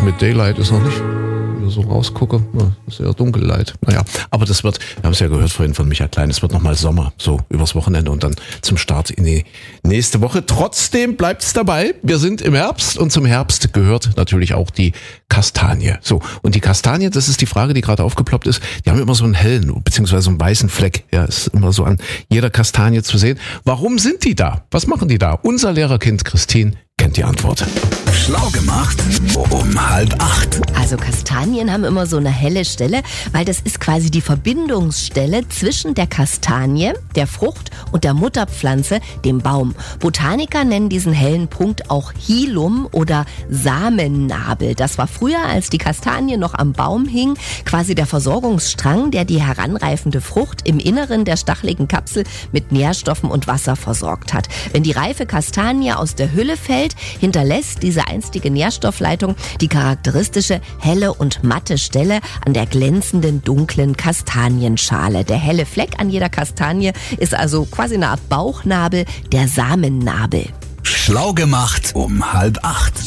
mit Daylight ist noch nicht. Wenn ich so rausgucke, ist eher Dunkellight. Naja, aber das wird, wir haben es ja gehört vorhin von Michael Klein, es wird nochmal Sommer, so übers Wochenende und dann zum Start in die nächste Woche. Trotzdem bleibt es dabei, wir sind im Herbst und zum Herbst gehört natürlich auch die Kastanie. So, und die Kastanie, das ist die Frage, die gerade aufgeploppt ist, die haben immer so einen hellen, beziehungsweise so einen weißen Fleck. Ja, ist immer so an jeder Kastanie zu sehen. Warum sind die da? Was machen die da? Unser Lehrerkind Christine kennt die Antwort. Schlau gemacht um 7:30. Also Kastanien haben immer so eine helle Stelle, weil das ist quasi die Verbindungsstelle zwischen der Kastanie, der Frucht und der Mutterpflanze, dem Baum. Botaniker nennen diesen hellen Punkt auch Hilum oder Samennabel. Das war früher, als die Kastanie noch am Baum hing, quasi der Versorgungsstrang, der die heranreifende Frucht im Inneren der stacheligen Kapsel mit Nährstoffen und Wasser versorgt hat. Wenn die reife Kastanie aus der Hülle fällt, hinterlässt diese einstige Nährstoffleitung die charakteristische helle und matte Stelle an der glänzenden, dunklen Kastanienschale. Der helle Fleck an jeder Kastanie ist also quasi eine Art Bauchnabel, der Samennabel. Schlau gemacht um 7:30.